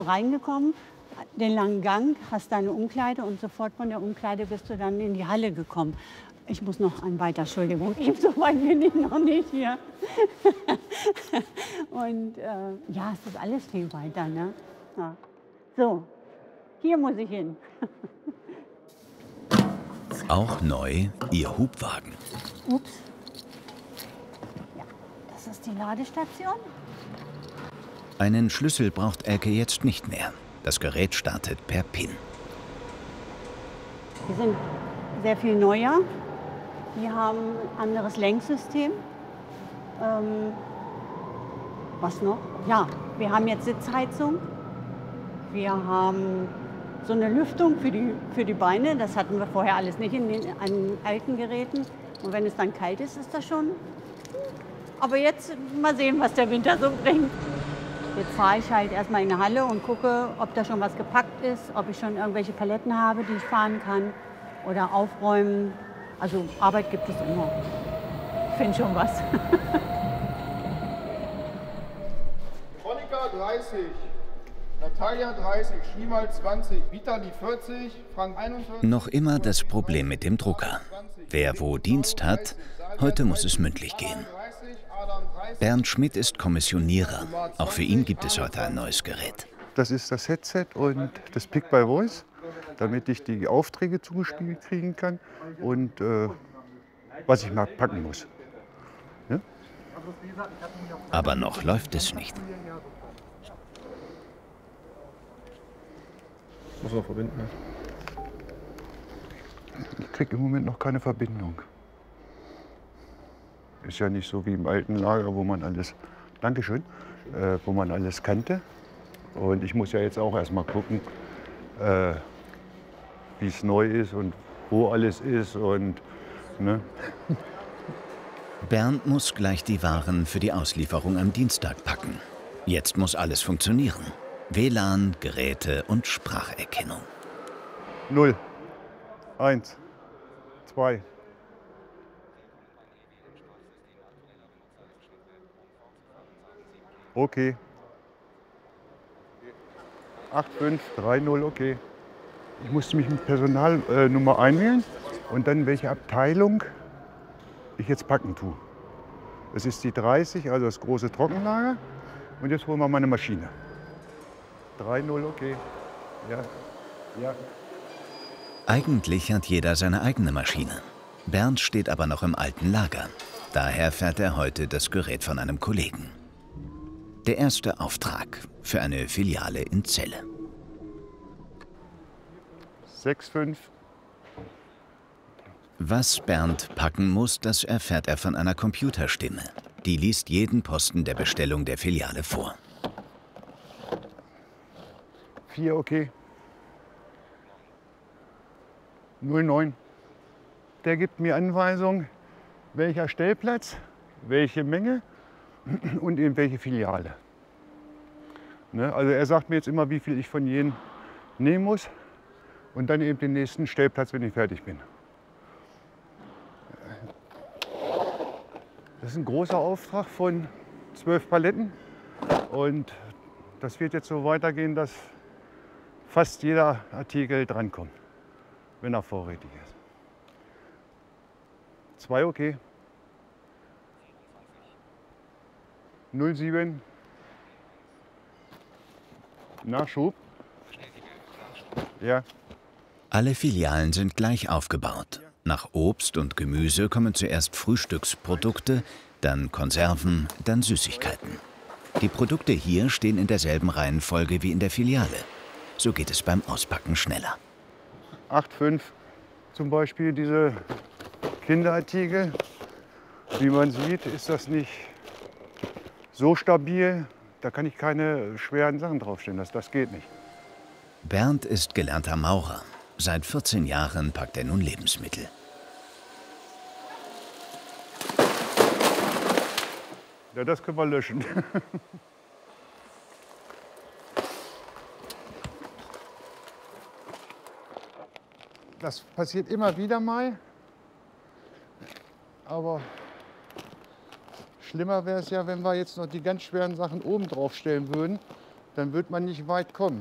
Reingekommen, den langen Gang, hast deine Umkleide und sofort von der Umkleide bist du dann in die Halle gekommen. Ich muss noch einen weiter, Entschuldigung, so weit bin ich noch nicht hier. Und ja, es ist alles viel weiter, ne? Ja. So, hier muss ich hin. Auch neu ihr Hubwagen. Ups. Ja, das ist die Ladestation. Einen Schlüssel braucht Elke jetzt nicht mehr. Das Gerät startet per PIN. Die sind sehr viel neuer. Die haben ein anderes Lenksystem. Was noch? Ja, wir haben jetzt Sitzheizung. Wir haben so eine Lüftung für die Beine. Das hatten wir vorher alles nicht in den alten Geräten. Und wenn es dann kalt ist, ist das schon. Aber jetzt mal sehen, was der Winter so bringt. Jetzt fahre ich halt erstmal in die Halle und gucke, ob da schon was gepackt ist, ob ich schon irgendwelche Paletten habe, die ich fahren kann oder aufräumen. Also Arbeit gibt es immer. Ich finde schon was. Monika 30, Natalia 30, Schlimal 20, Vitali 40, Frank 41. Noch immer das Problem mit dem Drucker. Wer wo Dienst hat, heute muss es mündlich gehen. Bernd Schmidt ist Kommissionierer. Auch für ihn gibt es heute ein neues Gerät. Das ist das Headset und das Pick by Voice, damit ich die Aufträge zugespielt kriegen kann und was ich mal packen muss. Ja? Aber noch läuft es nicht. Muss noch verbinden. Ich kriege im Moment noch keine Verbindung. Ist ja nicht so wie im alten Lager, wo man alles, Dankeschön, wo man alles kannte. Und ich muss ja jetzt auch erst mal gucken, wie es neu ist und wo alles ist. Und, ne? Bernd muss gleich die Waren für die Auslieferung am Dienstag packen. Jetzt muss alles funktionieren. WLAN, Geräte und Spracherkennung. 0, 1, 2. Okay. 8530, okay. Ich musste mich mit Personalnummer einwählen und dann welche Abteilung ich jetzt packen tue. Das ist die 30, also das große Trockenlager. Und jetzt holen wir meine Maschine. 30, okay. Ja. Ja. Eigentlich hat jeder seine eigene Maschine. Bernd steht aber noch im alten Lager. Daher fährt er heute das Gerät von einem Kollegen. Der erste Auftrag für eine Filiale in Celle. 6,5. Was Bernd packen muss, das erfährt er von einer Computerstimme. Die liest jeden Posten der Bestellung der Filiale vor. 4, okay. 09. Der gibt mir Anweisung, welcher Stellplatz, welche Menge und in welche Filiale. Ne? Also er sagt mir jetzt immer, wie viel ich von jedem nehmen muss und dann eben den nächsten Stellplatz, wenn ich fertig bin. Das ist ein großer Auftrag von 12 Paletten und das wird jetzt so weitergehen, dass fast jeder Artikel drankommt, wenn er vorrätig ist. 2, okay. 07. Nachschub. Ja. Alle Filialen sind gleich aufgebaut. Nach Obst und Gemüse kommen zuerst Frühstücksprodukte, dann Konserven, dann Süßigkeiten. Die Produkte hier stehen in derselben Reihenfolge wie in der Filiale. So geht es beim Auspacken schneller. 8,5. Zum Beispiel diese Kinderartikel. Wie man sieht, ist das nicht so stabil. Da kann ich keine schweren Sachen draufstellen. Das geht nicht. Bernd ist gelernter Maurer. Seit 14 Jahren packt er nun Lebensmittel. Ja, das können wir löschen. Das passiert immer wieder mal. Aber schlimmer wäre es ja, wenn wir jetzt noch die ganz schweren Sachen oben drauf stellen würden. dann wird man nicht weit kommen.